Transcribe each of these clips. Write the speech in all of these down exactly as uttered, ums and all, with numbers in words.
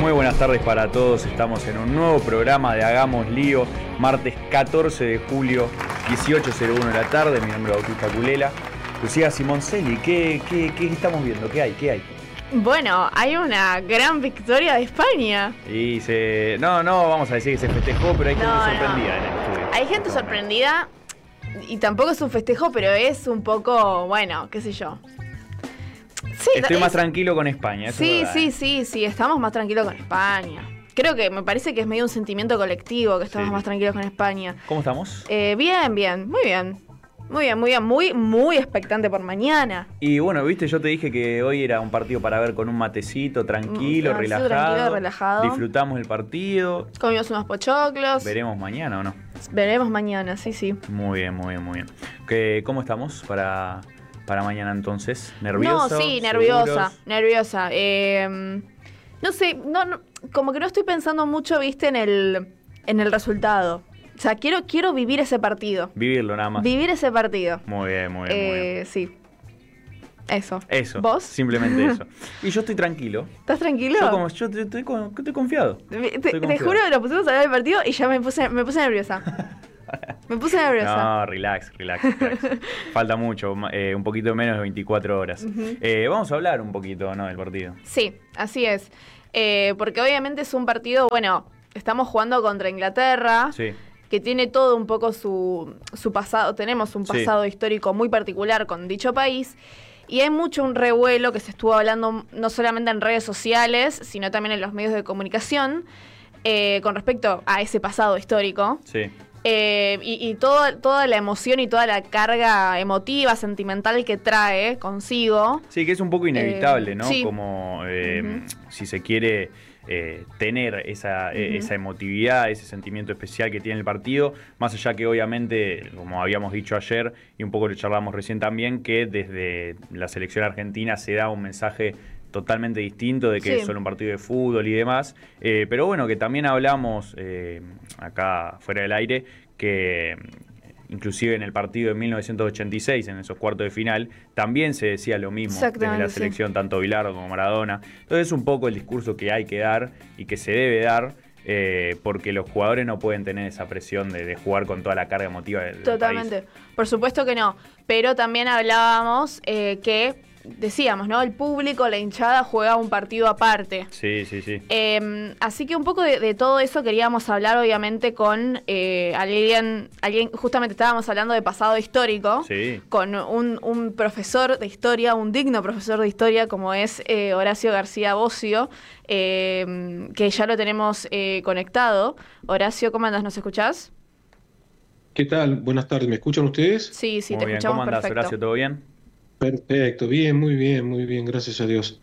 Muy buenas tardes para todos, estamos en un nuevo programa de Hagamos Lío, martes catorce de julio, dieciocho cero uno de la tarde. Mi nombre es Bautista Culela. Lucía Simoncelli, ¿qué, qué, ¿qué estamos viendo? ¿Qué hay? ¿Qué hay? Bueno, hay una gran victoria de España. Y se... No, no, vamos a decir que se festejó, pero hay gente No, sorprendida no. en el estudio. Hay gente sorprendida y tampoco es un festejo, pero es un poco, bueno, qué sé yo. Sí, Estoy es... más tranquilo con España, eso Sí, es verdad, sí, ¿eh? sí, sí, estamos más tranquilos con España. Creo que me parece que es medio un sentimiento colectivo que estamos Sí. más tranquilos con España. ¿Cómo estamos? Eh, bien, bien, muy bien. Muy bien, muy bien, muy, muy expectante por mañana. Y bueno, viste, yo te dije que hoy era un partido para ver con un matecito, tranquilo, Mm, relajado. tranquilo, relajado. Disfrutamos el partido. Comimos unos pochoclos. Veremos mañana o no. Veremos mañana, sí, sí. Muy bien, muy bien, muy bien. ¿Qué, ¿Cómo estamos para, para mañana entonces? ¿Nervioso? No, sí, nerviosa, ¿Seguros? nerviosa. Eh, no sé, no, no, como que no estoy pensando mucho, viste, en el, en el resultado. O sea, quiero, quiero vivir ese partido. Vivirlo nada más. Vivir ese partido. Muy bien, muy bien, muy bien. Eh, sí. Eso. Eso. ¿Vos? Simplemente eso. Y yo estoy tranquilo. ¿Estás tranquilo? Yo como yo estoy, estoy, con- estoy confiado. Te, Estoy te confiado. juro que lo pusimos a hablar del partido y ya me puse, me puse nerviosa. Me puse nerviosa. No, relax, relax, relax. Falta mucho, eh, un poquito menos de veinticuatro horas. Ujú. Eh, vamos a hablar un poquito, ¿no?, del partido. Sí, así es. Eh, porque obviamente es un partido, bueno, estamos jugando contra Inglaterra. Sí. Que tiene todo un poco su, su pasado, tenemos un Sí. pasado histórico muy particular con dicho país, y hay mucho un revuelo que se estuvo hablando no solamente en redes sociales, sino también en los medios de comunicación, eh, con respecto a ese pasado histórico, Sí. eh, y, y toda, toda la emoción y toda la carga emotiva, sentimental que trae consigo. Sí, que es un poco inevitable, Eh, ¿no? sí. Como, eh, Ujú. si se quiere, eh, tener esa, eh, Ujú. esa emotividad, ese sentimiento especial que tiene el partido, más allá que obviamente, como habíamos dicho ayer, y un poco lo charlamos recién también, que desde la selección argentina se da un mensaje totalmente distinto de que Sí. es solo un partido de fútbol y demás, eh, pero bueno, que también hablamos eh, acá fuera del aire, que inclusive en el partido de mil novecientos ochenta y seis, en esos cuartos de final, también se decía lo mismo desde Exactamente, la sí. selección, tanto Bilardo como Maradona. Entonces es un poco el discurso que hay que dar y que se debe dar, eh, porque los jugadores no pueden tener esa presión de, de jugar con toda la carga emotiva del, del Totalmente, país. por supuesto que no, pero también hablábamos eh, que, decíamos, ¿no? El público, la hinchada juega un partido aparte. Sí, sí, sí. Eh, así que un poco de, de todo eso queríamos hablar, obviamente, con eh, alguien, alguien, justamente estábamos hablando de pasado histórico, Sí. con un, un profesor de historia, un digno profesor de historia como es eh, Horacio García Bocio, eh, que ya lo tenemos eh, conectado. Horacio, ¿cómo andas? ¿Nos escuchás? ¿Qué tal? Buenas tardes, ¿me escuchan ustedes? Sí, sí, Muy te bien, escuchamos ¿cómo andás, perfecto. Horacio? ¿Todo bien? Perfecto, bien, muy bien, muy bien, gracias a Dios.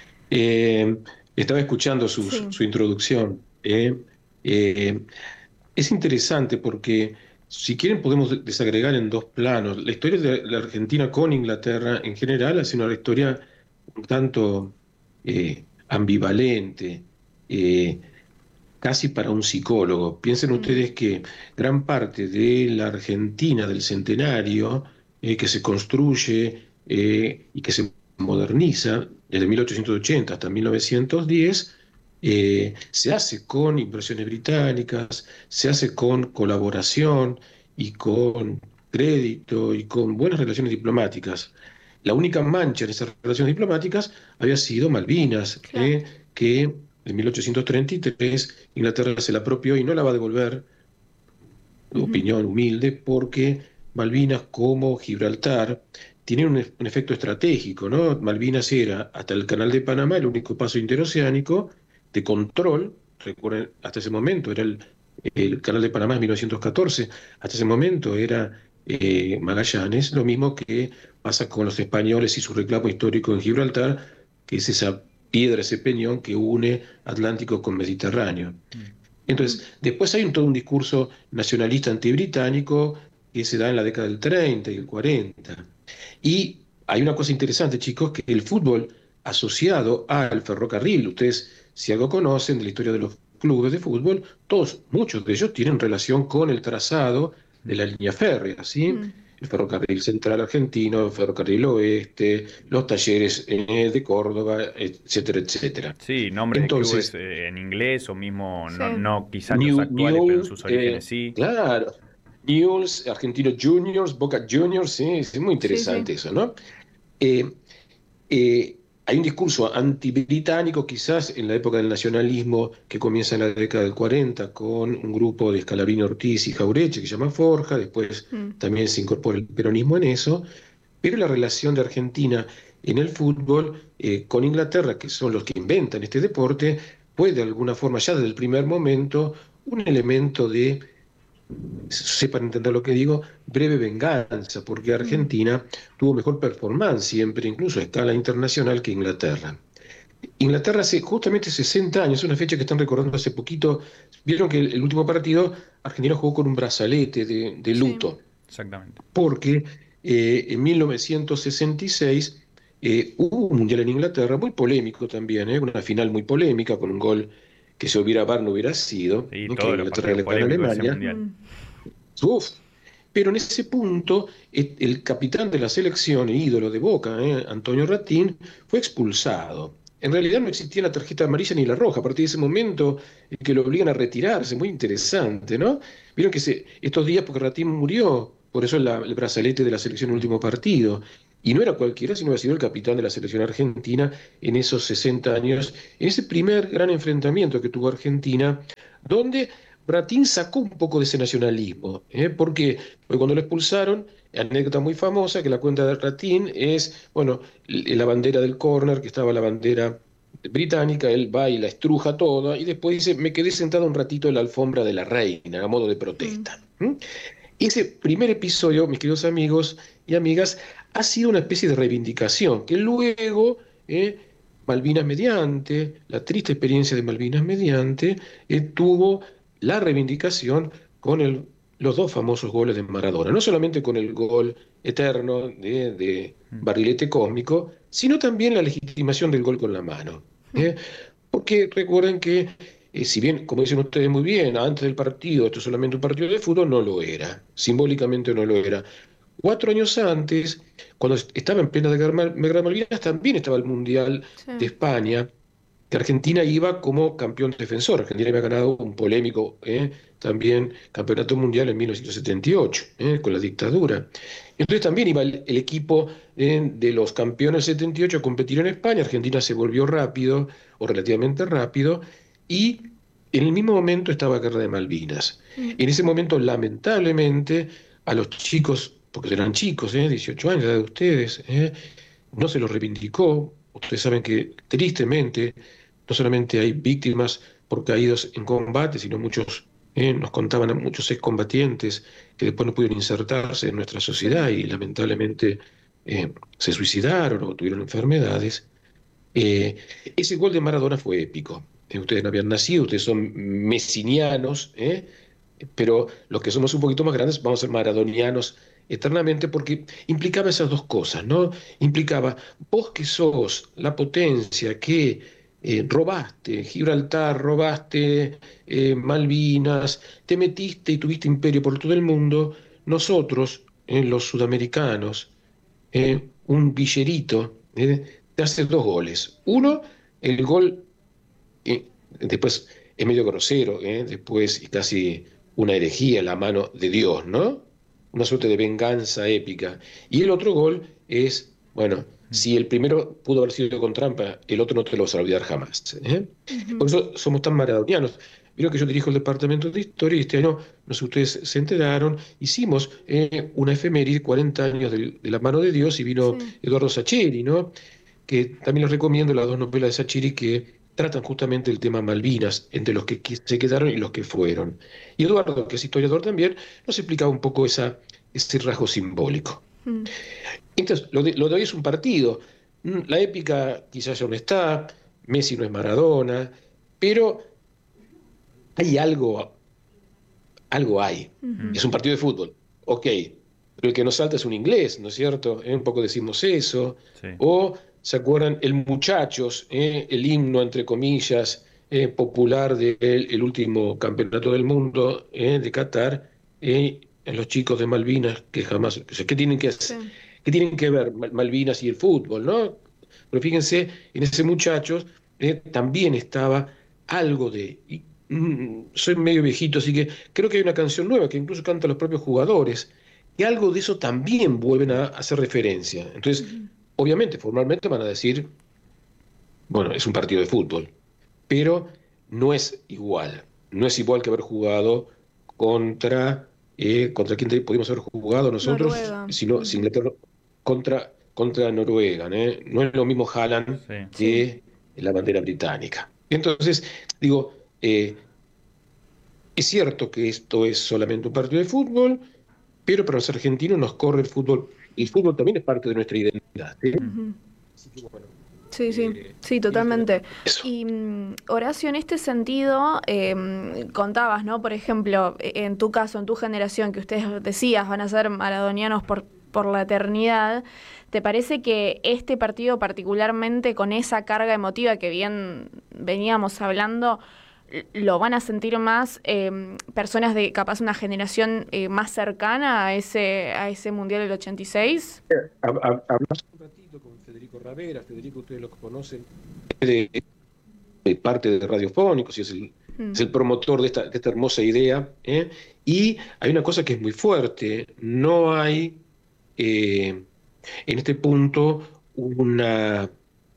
Eh, estaba escuchando su, Sí. su introducción. eh. Eh, es interesante porque, si quieren, podemos desagregar en dos planos. La historia de la Argentina con Inglaterra en general ha sido una historia un tanto eh, ambivalente, eh, casi para un psicólogo. Piensen Mm. ustedes que gran parte de la Argentina del centenario, eh, que se construye eh, y que se moderniza desde mil ochocientos ochenta hasta mil novecientos diez, eh, se hace con inversiones británicas, se hace con colaboración y con crédito y con buenas relaciones diplomáticas. La única mancha en esas relaciones diplomáticas había sido Malvinas, Claro. eh, que en mil ochocientos treinta y tres Inglaterra se la apropió y no la va a devolver, Ujú. opinión humilde, porque Malvinas, como Gibraltar, tienen un, un efecto estratégico, ¿no? Malvinas era, hasta el Canal de Panamá, el único paso interoceánico de control. Recuerden, hasta ese momento era el, el Canal de Panamá en mil novecientos catorce, hasta ese momento era eh, Magallanes, lo mismo que pasa con los españoles y su reclamo histórico en Gibraltar, que es esa piedra, ese peñón que une Atlántico con Mediterráneo. Entonces, después hay un, todo un discurso nacionalista antibritánico que se da en la década del treinta y el cuarenta. Y hay una cosa interesante, chicos, que el fútbol asociado al ferrocarril, ustedes si algo conocen de la historia de los clubes de fútbol, todos, muchos de ellos tienen relación con el trazado de la línea férrea, ¿sí? Mm. el Ferrocarril Central Argentino, el Ferrocarril Oeste, los talleres eh, de Córdoba, etcétera, etcétera. Sí, nombres de clubes Entonces, eh, en inglés o mismo, Sí. no, no quizás los New, actuales, pero en Newell's, sus eh, orígenes sí. claro, Newell's, Argentino Juniors, Boca Juniors, sí, es muy Sí, sí. interesante eso, ¿no? Eh, eh, Hay un discurso antibritánico, quizás en la época del nacionalismo que comienza en la década del cuarenta, con un grupo de Scalabrini, Ortiz y Jauretche que se llama Forja, después Mm. también se incorpora el peronismo en eso, pero la relación de Argentina en el fútbol eh, con Inglaterra, que son los que inventan este deporte, fue de alguna forma ya desde el primer momento un elemento de, sepan entender lo que digo, breve venganza, porque Mm. Argentina tuvo mejor performance siempre, incluso a escala internacional, que Inglaterra. Inglaterra hace justamente sesenta años, una fecha que están recordando hace poquito, vieron que el, el último partido Argentina jugó con un brazalete de, de Sí. luto, Exactamente. porque eh, en mil novecientos sesenta y seis eh, hubo un mundial en Inglaterra, muy polémico también, eh, una final muy polémica, con un gol que si hubiera V A R no hubiera sido, Y ¿no? Que todos los Inglaterra partidos le gana a polémicos de ese Alemania. mundial. Mm. Uf. Pero en ese punto, eh, el capitán de la selección, e ídolo de Boca, eh, Antonio Ratín, fue expulsado. En realidad no existía la tarjeta amarilla ni la roja. A partir de ese momento eh, que lo obligan a retirarse, muy interesante, ¿no? Vieron que se, estos días, porque Ratín murió, por eso la- el brazalete de la selección en el último partido. Y no era cualquiera, sino había sido el capitán de la selección argentina en esos sesenta años, en ese primer gran enfrentamiento que tuvo Argentina, donde Ratín sacó un poco de ese nacionalismo. ¿eh? ¿Por qué? Porque cuando lo expulsaron, anécdota muy famosa, que la cuenta de Ratín es, bueno, l- la bandera del córner, que estaba la bandera británica, él va y la estruja toda, y después dice, me quedé sentado un ratito en la alfombra de la reina, a modo de Mm. protesta. ¿m? Ese primer episodio, mis queridos amigos y amigas, ha sido una especie de reivindicación, que luego, eh, Malvinas mediante, la triste experiencia de Malvinas mediante, eh, tuvo la reivindicación con el- los dos famosos goles de Maradona, no solamente con el gol eterno de, de Mm. barrilete cósmico, sino también la legitimación del gol con la mano. Mm. ¿eh? Porque recuerden que, eh, si bien, como dicen ustedes muy bien, antes del partido esto es solamente un partido de fútbol, no lo era, simbólicamente no lo era. Cuatro años antes, cuando estaba en plena guerra Mal- guerra de Malvinas, también estaba el Mundial Sí. de España, que Argentina iba como campeón defensor. Argentina había ganado un polémico eh, también campeonato mundial en mil novecientos setenta y ocho, eh, con la dictadura. Entonces también iba el, el equipo eh, de los campeones del setenta y ocho a competir en España. Argentina se volvió rápido, o relativamente rápido, y en el mismo momento estaba Guerra de Malvinas. Mm. En ese momento, lamentablemente, a los chicos, porque eran chicos, eh, dieciocho años, la edad de ustedes, eh, no se los reivindicó. Ustedes saben que tristemente no solamente hay víctimas por caídos en combate, sino muchos, eh, nos contaban a muchos excombatientes que después no pudieron insertarse en nuestra sociedad Sí. y lamentablemente eh, se suicidaron o tuvieron enfermedades. Eh, Ese gol de Maradona fue épico. Eh, ustedes no habían nacido, ustedes son mesinianos, ¿eh? Pero los que somos un poquito más grandes vamos a ser maradonianos eternamente porque implicaba esas dos cosas, ¿no? Implicaba, vos que sos la potencia que eh, robaste Gibraltar, robaste eh, Malvinas, te metiste y tuviste imperio por todo el mundo, nosotros, eh, los sudamericanos, eh, un villerito, eh, te hace dos goles. Uno, el gol, eh, después es medio grosero, eh, después es casi una herejía, la mano de Dios, ¿no? Una suerte de venganza épica. Y el otro gol es, bueno, Mm. si el primero pudo haber sido con trampa, el otro no te lo vas a olvidar jamás. ¿eh? Por Ujú. eso somos tan maradonianos. Vieron que yo dirijo el departamento de historia y este año, no sé si ustedes se enteraron, hicimos eh, una efeméride, cuarenta años de, de la mano de Dios, y vino Sí. Eduardo Sacheri, ¿no? Que también les recomiendo las dos novelas de Sacheri que tratan justamente el tema Malvinas, entre los que qui- se quedaron y los que fueron. Y Eduardo, que es historiador también, nos explicaba un poco esa, ese rasgo simbólico. Mm. Entonces, lo de, lo de hoy es un partido. Mm, La épica quizás ya no está, Messi no es Maradona, pero hay algo, algo hay. Ujú. Es un partido de fútbol, ok, pero el que nos salta es un inglés, ¿no es cierto? Eh, Un poco decimos eso. Sí. O, ¿se acuerdan? El Muchachos, eh, el himno, entre comillas, eh, popular del el último campeonato del mundo eh, de Qatar, eh, en los chicos de Malvinas que jamás, o sea, ¿qué tienen que hacer? Sí. ¿Qué tienen que ver Malvinas y el fútbol, no? Pero fíjense, en ese muchacho eh, también estaba algo de... y, mm, soy medio viejito, así que creo que hay una canción nueva que incluso cantan los propios jugadores, y algo de eso también vuelven a hacer referencia. Entonces, Ujú. obviamente, formalmente van a decir, bueno, es un partido de fútbol, pero no es igual. No es igual que haber jugado contra... eh, ¿contra quién te- pudimos haber jugado nosotros? Noruega. Si no, si Ujú. Inglaterra contra, contra Noruega, ¿eh? No es lo mismo Haaland Sí. Sí. que la bandera británica. Entonces, digo, eh, es cierto que esto es solamente un partido de fútbol, pero para los argentinos nos corre el fútbol. Y el fútbol también es parte de nuestra identidad. ¿Sí? Mm. Ujú. Así que, bueno, Sí, sí, eh, sí, tiene que ver totalmente. con eso. Y mm, Horacio, en este sentido, em, contabas, ¿no? Por ejemplo, e- en tu caso, en tu generación, que ustedes decías van a ser maradonianos por, por la eternidad, ¿te parece que este partido particularmente con esa carga emotiva que bien veníamos hablando, l- lo van a sentir más em, personas de capaz una generación eh, más cercana a ese, a ese Mundial del ochenta y seis? Hab- hab- Hablamos un ratito con Federico Ravera. Federico, ustedes lo conocen, de, de parte de Radiofónicos, y es el, Mm. es el promotor de esta, de esta hermosa idea. ¿eh? Y hay una cosa que es muy fuerte: no hay eh, en este punto una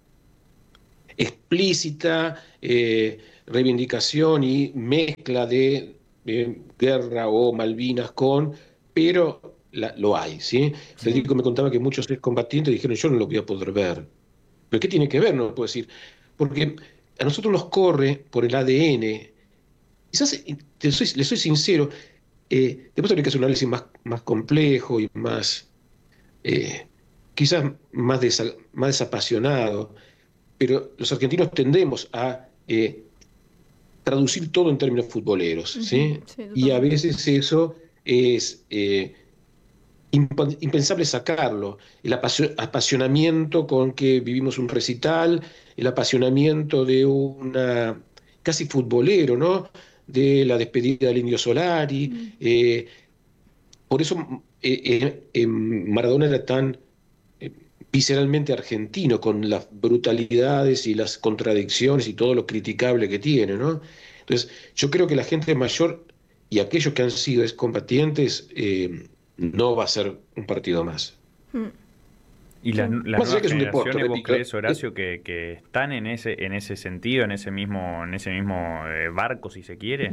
explícita eh, reivindicación y mezcla de, de guerra o Malvinas con, pero la- lo hay, ¿sí? Sí. Federico me contaba que muchos excombatientes dijeron, yo no lo voy a poder ver. ¿Pero qué tiene que ver? No puedo decir. Porque a nosotros nos corre por el A D N. Quizás, eh, te soy, le soy sincero, eh, después habría que hacer un análisis más, más complejo y más, eh, quizás más, desa- más desapasionado, pero los argentinos tendemos a eh, traducir todo en términos futboleros, Ujú. ¿sí? Sí, Y a totalmente. veces eso es eh, imp- impensable sacarlo. El apasio- apasionamiento con que vivimos un recital, el apasionamiento de una, casi futbolero, ¿no? De la despedida del Indio Solari. Mm. eh, por eso eh, eh, eh, Maradona era tan eh, visceralmente argentino, con las brutalidades y las contradicciones y todo lo criticable que tiene, ¿no? Entonces, yo creo que la gente mayor y aquellos que han sido excombatientes eh, no va a ser un partido más. Mm. ¿Y Sí. las, nu- las Más allá nuevas que es un deporte, generaciones, vos repito. crees, eh, Horacio, que, que están en ese, en ese sentido, en ese mismo, en ese mismo eh, barco, si se quiere?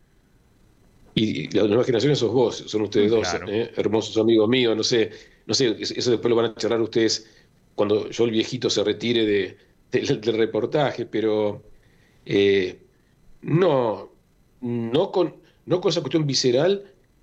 Y las nuevas generaciones sos vos, son ustedes dos, Claro. ¿eh? Hermosos amigos míos, no sé, no sé, eso después lo van a charlar ustedes cuando yo el viejito se retire de, del, del reportaje, pero eh, no, no con, no con esa cuestión visceral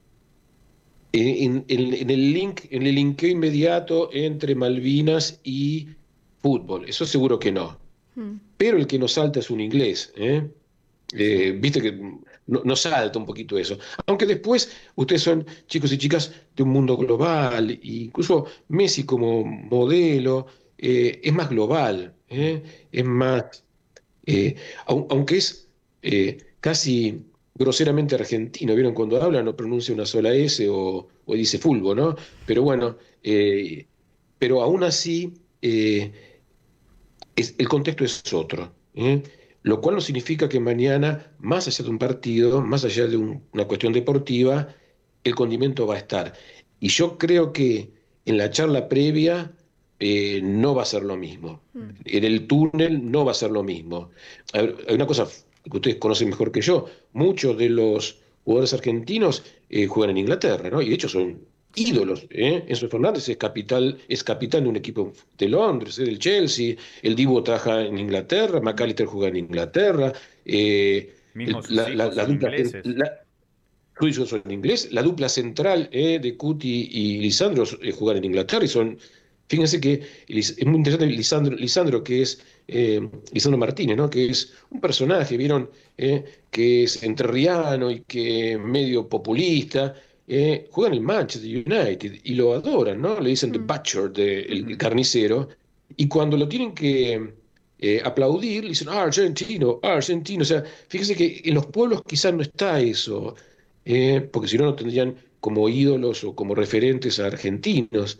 en, en- en el link, en el linkeo inmediato entre Malvinas y fútbol, eso seguro que no. Mm. Pero el que nos salta es un inglés, ¿eh? Sí. Eh, viste que no- nos salta un poquito eso. Aunque después ustedes son chicos y chicas de un mundo global, e incluso Messi como modelo eh, es más global, Mm. ¿eh? Es más, eh, au- aunque es eh, casi groseramente argentino, ¿vieron? Cuando habla no pronuncia una sola S o, o dice fulbo, ¿no? Pero bueno, eh, pero aún así eh, es- el contexto es otro, ¿eh? Lo cual no significa que mañana, más allá de un partido, más allá de un- una cuestión deportiva, el condimento va a estar. Y yo creo que en la charla previa eh, no va a ser lo mismo. Mm. En el túnel no va a ser lo mismo. A ver, hay una cosa que ustedes conocen mejor que yo. Muchos de los jugadores argentinos eh, juegan en Inglaterra, ¿no? Y de hecho son Sí. ídolos, ¿eh? Enzo Fernández es capital, es capitán de un equipo de Londres, ¿eh? Del Chelsea. El Dibu trabaja en Inglaterra, McAllister juega en Inglaterra. eh, Mismo el- sus la, la- hijos la son dupla, ingleses. la, Luis son en inglés, la dupla central eh, de Cuti y Lisandro eh, juegan en Inglaterra y son, fíjense que Lis- es muy interesante Lisandro, Lisandro que es eh, Lisandro Martínez, ¿no? Que es un personaje, vieron, Eh, que es entrerriano y que medio populista, eh, juega en el Manchester United y lo adoran, ¿no? Le dicen The Mm. Butcher, de- el, el Ujú. carnicero, y cuando lo tienen que eh, aplaudir, le dicen "Ah, argentino, argentino", o sea, fíjense que en los pueblos quizás no está eso, eh, porque si no, no tendrían como ídolos o como referentes a argentinos.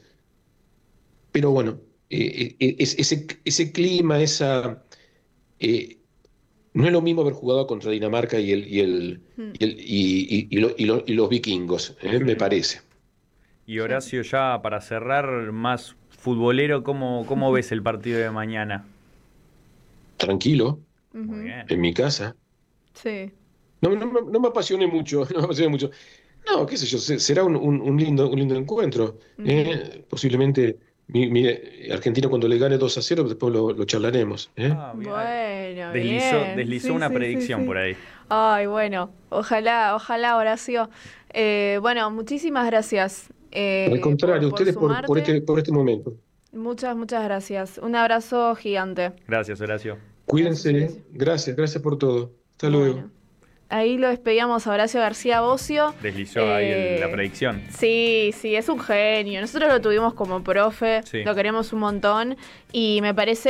Pero bueno, eh, eh, ese, ese clima, esa... Eh, no es lo mismo haber jugado contra Dinamarca y, el, y, el, Mm. y, el- y- y- y lo- y lo- y los vikingos, ¿eh? Me parece. Y Horacio, ya para cerrar, más futbolero, ¿cómo, cómo ves el partido de mañana? Tranquilo, Muy Ujú. bien. en mi casa. Sí. No, no, me- no me apasione mucho, no me apasione mucho. No, qué sé yo, se- será un, un- un lindo, un lindo encuentro. ¿Eh? Posiblemente mi, mi- Argentina cuando le gane dos a cero, después lo, lo charlaremos. ¿eh? Ah, bien. Bueno, Deslizó, bien. deslizó Sí, una sí, predicción sí, sí. por ahí. Ay, bueno, ojalá, ojalá, Horacio. Eh, bueno, muchísimas gracias eh, Al contrario, por, por ustedes por, por, sumarte. este, por este momento. Muchas, muchas gracias. Un abrazo gigante. Gracias, Horacio. Cuídense, Gracias, ¿eh? gracias, gracias por todo. Hasta luego. Bueno, ahí lo despedíamos a Horacio García Bocio. Deslizó ahí el- Eh, la predicción. Sí, sí, es un genio. Nosotros lo tuvimos como profe, Sí. lo queremos un montón. Y me parece,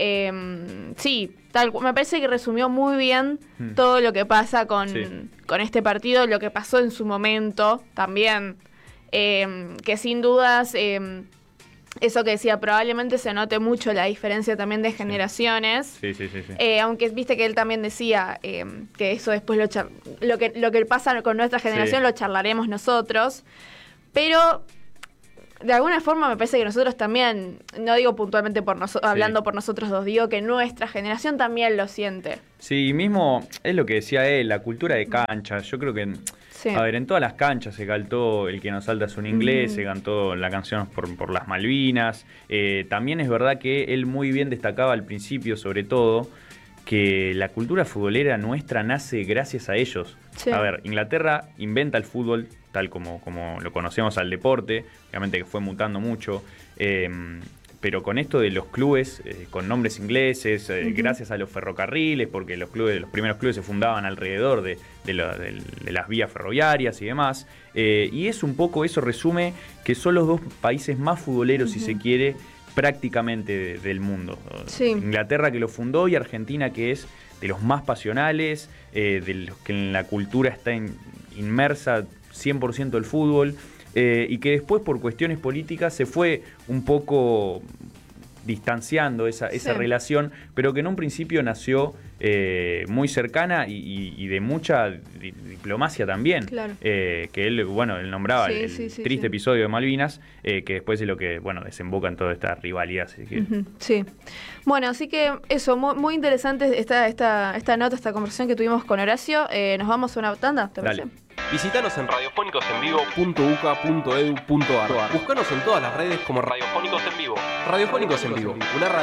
eh, sí, tal, cu- me parece que resumió muy bien Hmm. todo lo que pasa con, Sí. con este partido, lo que pasó en su momento también. Eh, que sin dudas, eh, eso que decía, probablemente se note mucho la diferencia también de generaciones. Sí, sí, sí. sí. Eh, aunque viste que él también decía eh, que eso después lo, char- lo que lo que pasa con nuestra generación Sí. lo charlaremos nosotros, pero de alguna forma me parece que nosotros también, no digo puntualmente por noso- hablando por nosotros dos, digo que nuestra generación también lo siente. Sí, mismo es lo que decía él, la cultura de cancha. Yo creo que, Sí. a ver, en todas las canchas se cantó El que no salta es un inglés, Ujú. se cantó la canción por, por las Malvinas. Eh, también es verdad que él muy bien destacaba al principio, sobre todo, que la cultura futbolera nuestra nace gracias a ellos. Sí. A ver, Inglaterra inventa el fútbol tal como, como lo conocemos al deporte, obviamente que fue mutando mucho, eh, pero con esto de los clubes eh, con nombres ingleses, eh, Ujú. gracias a los ferrocarriles, porque los clubes, los primeros clubes se fundaban alrededor de, de, la- de- de las vías ferroviarias y demás, eh, y es un poco, eso resume que son los dos países más futboleros, si Ujú. se quiere, prácticamente de- del mundo. Sí. Inglaterra, que lo fundó, y Argentina, que es de los más pasionales, eh, de los que en la cultura está in- inmersa cien por ciento el fútbol, eh, y que después por cuestiones políticas se fue un poco distanciando esa, esa Sí. relación, pero que en un principio nació eh, muy cercana y, y- y de mucha di- diplomacia también. Claro. Eh, que él, bueno, él nombraba Sí, el, el sí, sí, triste sí. episodio de Malvinas, eh, que después es lo que, bueno, desemboca en toda esta rivalidad. Así que, Ujú, sí. Bueno, así que eso, muy, muy interesante esta, esta, esta nota, esta conversación que tuvimos con Horacio. Eh, nos vamos a una tanda, ¿te Dale. parece? Visítanos en radiofónicos en vivo punto u c a punto e d u punto a r. Búscanos en todas las redes como Radiofónicos en Vivo. Radiofónicos en Vivo, una radio